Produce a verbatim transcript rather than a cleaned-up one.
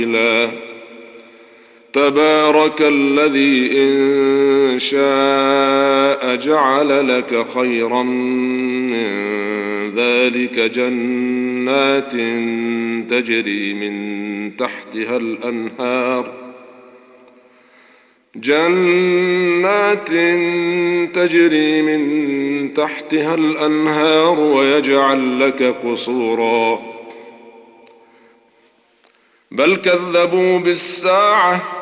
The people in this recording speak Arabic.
تبارك الذي إن شاء جعل لك خيرا من ذلك جنات تجري من تحتها الأنهار جنات تجري من تحتها الأنهار ويجعل لك قصورا بل كذبوا بالساعة